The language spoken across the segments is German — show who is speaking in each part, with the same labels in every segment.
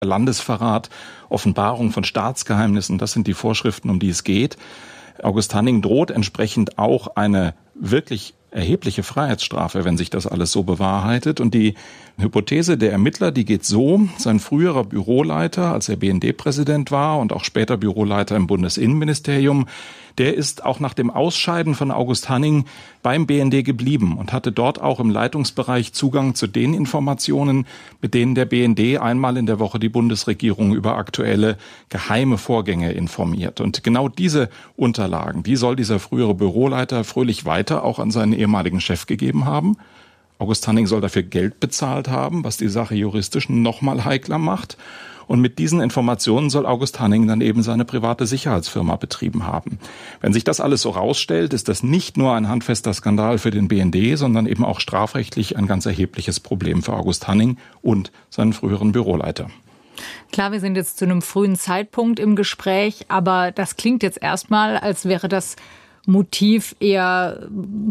Speaker 1: Landesverrat, Offenbarung von Staatsgeheimnissen, das sind die Vorschriften, um die es geht. August Hanning droht entsprechend auch eine wirklich erhebliche Freiheitsstrafe, wenn sich das alles so bewahrheitet. Und die Hypothese der Ermittler, die geht so: Sein früherer Büroleiter, als er BND-Präsident war und auch später Büroleiter im Bundesinnenministerium, der ist auch nach dem Ausscheiden von August Hanning beim BND geblieben und hatte dort auch im Leitungsbereich Zugang zu den Informationen, mit denen der BND einmal in der Woche die Bundesregierung über aktuelle geheime Vorgänge informiert. Und genau diese Unterlagen, die soll dieser frühere Büroleiter Fröhlich weiter auch an seinen ehemaligen Chef gegeben haben. August Hanning soll dafür Geld bezahlt haben, was die Sache juristisch noch mal heikler macht. Und mit diesen Informationen soll August Hanning dann eben seine private Sicherheitsfirma betrieben haben. Wenn sich das alles so rausstellt, ist das nicht nur ein handfester Skandal für den BND, sondern eben auch strafrechtlich ein ganz erhebliches Problem für August Hanning und seinen früheren Büroleiter.
Speaker 2: Klar, wir sind jetzt zu einem frühen Zeitpunkt im Gespräch, aber das klingt jetzt erstmal, als wäre das Motiv eher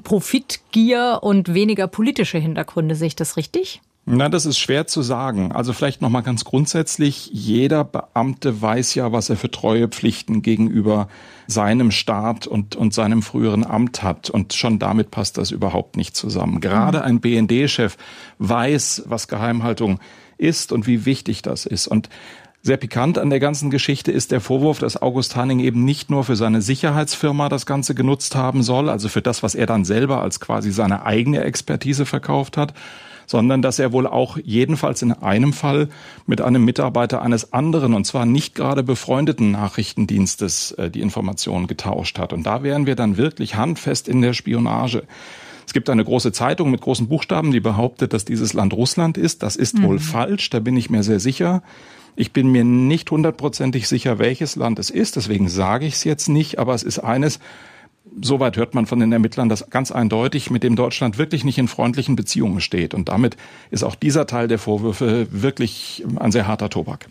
Speaker 2: Profitgier und weniger politische Hintergründe. Sehe ich das richtig?
Speaker 1: Na, das ist schwer zu sagen. Also vielleicht noch mal ganz grundsätzlich: Jeder Beamte weiß ja, was er für Treuepflichten gegenüber seinem Staat und seinem früheren Amt hat. Und schon damit passt das überhaupt nicht zusammen. Gerade ein BND-Chef weiß, was Geheimhaltung ist und wie wichtig das ist. Und sehr pikant an der ganzen Geschichte ist der Vorwurf, dass August Hanning eben nicht nur für seine Sicherheitsfirma das Ganze genutzt haben soll, also für das, was er dann selber als quasi seine eigene Expertise verkauft hat, sondern dass er wohl auch jedenfalls in einem Fall mit einem Mitarbeiter eines anderen, und zwar nicht gerade befreundeten Nachrichtendienstes, die Informationen getauscht hat. Und da wären wir dann wirklich handfest in der Spionage. Es gibt eine große Zeitung mit großen Buchstaben, die behauptet, dass dieses Land Russland ist. Das ist wohl falsch, da bin ich mir sehr sicher. Ich bin mir nicht hundertprozentig sicher, welches Land es ist, deswegen sage ich es jetzt nicht, aber es ist eines, soweit hört man von den Ermittlern, das ganz eindeutig, mit dem Deutschland wirklich nicht in freundlichen Beziehungen steht. Und damit ist auch dieser Teil der Vorwürfe wirklich ein sehr harter Tobak.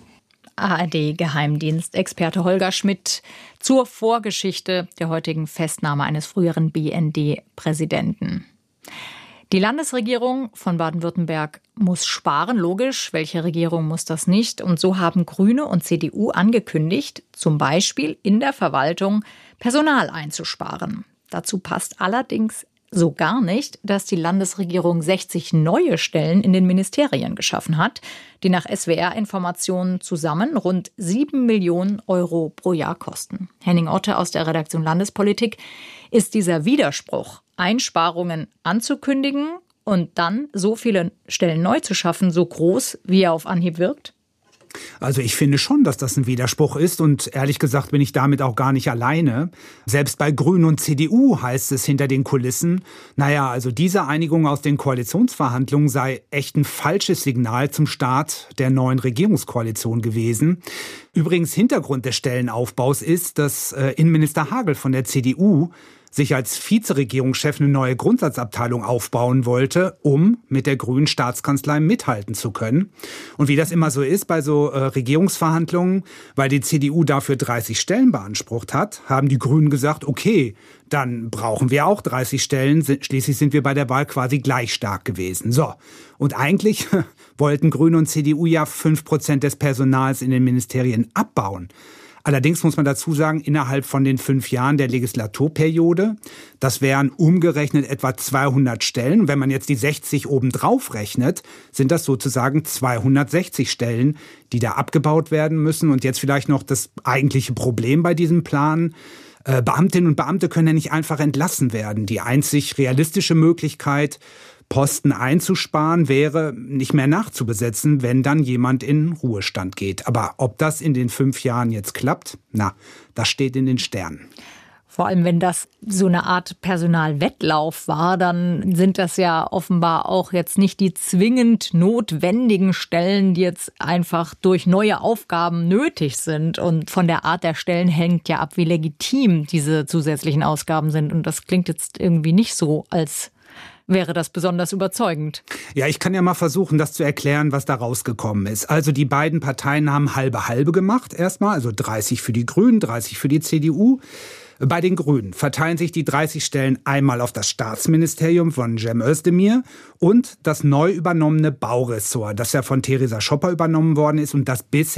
Speaker 2: ARD-Geheimdienstexperte Holger Schmidt zur Vorgeschichte der heutigen Festnahme eines früheren BND-Präsidenten. Die Landesregierung von Baden-Württemberg muss sparen, logisch. Welche Regierung muss das nicht? Und so haben Grüne und CDU angekündigt, zum Beispiel in der Verwaltung Personal einzusparen. Dazu passt allerdings so gar nicht, dass die Landesregierung 60 neue Stellen in den Ministerien geschaffen hat, die nach SWR-Informationen zusammen rund 7 Millionen Euro pro Jahr kosten. Henning Otte aus der Redaktion Landespolitik: Ist dieser Widerspruch, Einsparungen anzukündigen und dann so viele Stellen neu zu schaffen, so groß, wie er auf Anhieb wirkt?
Speaker 3: Also ich finde schon, dass das ein Widerspruch ist, und ehrlich gesagt bin ich damit auch gar nicht alleine. Selbst bei Grünen und CDU heißt es hinter den Kulissen, naja, also diese Einigung aus den Koalitionsverhandlungen sei echt ein falsches Signal zum Start der neuen Regierungskoalition gewesen. Übrigens, Hintergrund des Stellenaufbaus ist, dass Innenminister Hagel von der CDU sich als Vizeregierungschef eine neue Grundsatzabteilung aufbauen wollte, um mit der grünen Staatskanzlei mithalten zu können. Und wie das immer so ist bei so Regierungsverhandlungen, weil die CDU dafür 30 Stellen beansprucht hat, haben die Grünen gesagt, okay, dann brauchen wir auch 30 Stellen. Schließlich sind wir bei der Wahl quasi gleich stark gewesen. So. Und eigentlich wollten Grüne und CDU ja 5% des Personals in den Ministerien abbauen. Allerdings muss man dazu sagen, innerhalb von den 5 Jahren der Legislaturperiode, das wären umgerechnet etwa 200 Stellen. Wenn man jetzt die 60 obendrauf rechnet, sind das sozusagen 260 Stellen, die da abgebaut werden müssen. Und jetzt vielleicht noch das eigentliche Problem bei diesem Plan: Beamtinnen und Beamte können ja nicht einfach entlassen werden. Die einzig realistische Möglichkeit, Posten einzusparen, wäre, nicht mehr nachzubesetzen, wenn dann jemand in Ruhestand geht. Aber ob das in den 5 Jahren jetzt klappt, das steht in den Sternen.
Speaker 2: Vor allem, wenn das so eine Art Personalwettlauf war, dann sind das ja offenbar auch jetzt nicht die zwingend notwendigen Stellen, die jetzt einfach durch neue Aufgaben nötig sind. Und von der Art der Stellen hängt ja ab, wie legitim diese zusätzlichen Ausgaben sind. Und das klingt jetzt irgendwie nicht so, als wäre das besonders überzeugend.
Speaker 3: Ja, ich kann ja mal versuchen, das zu erklären, was da rausgekommen ist. Also die beiden Parteien haben halbe-halbe gemacht erstmal, also 30 für die Grünen, 30 für die CDU. Bei den Grünen verteilen sich die 30 Stellen einmal auf das Staatsministerium von Cem Özdemir und das neu übernommene Bauressort, das ja von Theresa Schopper übernommen worden ist und das bisher